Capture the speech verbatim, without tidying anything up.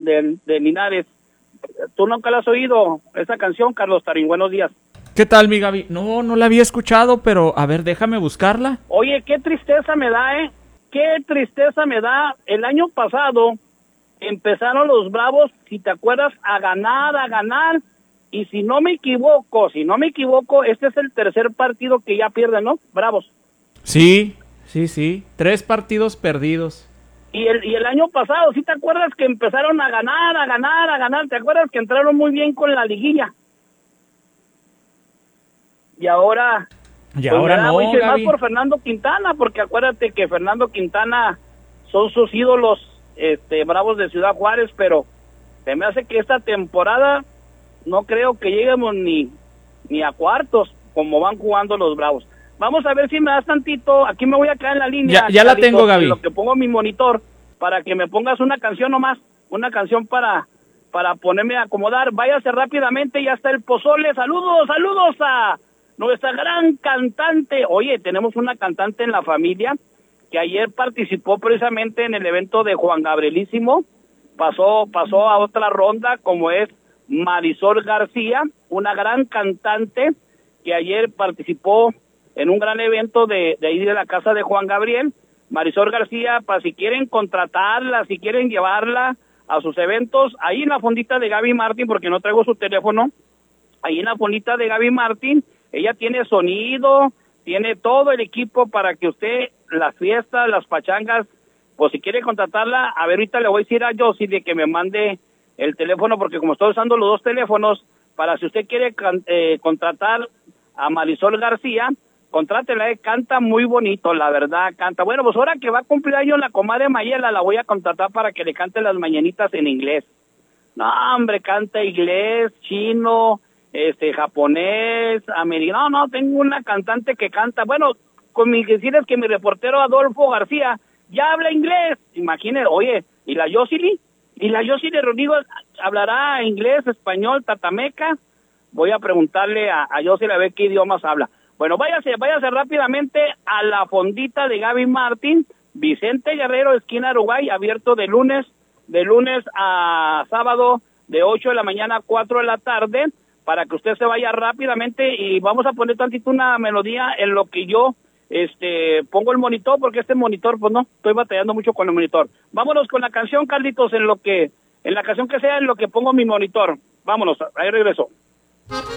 de, de Linares. ¿Tú nunca la has oído, esa canción, Carlos Tarín? Buenos días. ¿Qué tal, mi Gaby? No, no la había escuchado, pero a ver, déjame buscarla. Oye, qué tristeza me da, ¿eh? Qué tristeza me da. El año pasado empezaron los Bravos, si te acuerdas, a ganar, a ganar. Y si no me equivoco, si no me equivoco, este es el tercer partido que ya pierden, ¿no? Bravos. Sí, sí, sí. Tres partidos perdidos. Y el, y el año pasado, ¿sí te acuerdas que empezaron a ganar, a ganar, a ganar? ¿Te acuerdas que entraron muy bien con la liguilla? Y ahora... Y pues ahora no, mucho más Gaby. por Fernando Quintana, porque acuérdate que Fernando Quintana son sus ídolos, este, Bravos de Ciudad Juárez, pero se me hace que esta temporada no creo que lleguemos ni, ni a cuartos, como van jugando los Bravos. Vamos a ver si me das tantito, aquí me voy a quedar en la línea. Ya, ya la Carlitos, tengo, Gaby. en lo que pongo mi monitor, para que me pongas una canción nomás, una canción para, para ponerme a acomodar. Váyase rápidamente, ya está el pozole. Saludos, saludos a nuestra gran cantante. Oye, tenemos una cantante en la familia que ayer participó precisamente en el evento de Juan Gabrielísimo. Pasó, pasó a otra ronda, como es Marisol García, una gran cantante que ayer participó en un gran evento de, de ahí de la casa de Juan Gabriel. Marisol García, para si quieren contratarla, si quieren llevarla a sus eventos, ahí en la fondita de Gaby Martín, porque no traigo su teléfono, ahí en la fondita de Gaby Martín, ella tiene sonido, tiene todo el equipo para que usted, las fiestas, las pachangas, pues si quiere contratarla, a ver, ahorita le voy a decir a Josie de que me mande el teléfono, porque como estoy usando los dos teléfonos, para si usted quiere eh, contratar a Marisol García, contrátela, eh, canta muy bonito, la verdad, canta. Bueno, pues ahora que va a cumplir años la comadre Mayela, la voy a contratar para que le cante las mañanitas en inglés. No, hombre, canta inglés, chino, este, japonés, americano. No, no, tengo una cantante que canta. Bueno, con mis decirles que mi reportero Adolfo García ya habla inglés. Imagínense, oye, ¿y la Yosili? ¿Y la Yosili Rodrigo hablará inglés, español, tatameca? Voy a preguntarle a, a Yosili a ver qué idiomas habla. Bueno, váyase, váyase rápidamente a la fondita de Gaby Martín, Vicente Guerrero, esquina Uruguay, abierto de lunes, de lunes a sábado, de ocho de la mañana a cuatro de la tarde, para que usted se vaya rápidamente y vamos a poner tantito una melodía en lo que yo este pongo el monitor, porque este monitor, pues no, estoy batallando mucho con el monitor. Vámonos con la canción, Carlitos, en lo que, en la canción que sea, en lo que pongo mi monitor. Vámonos, ahí regreso.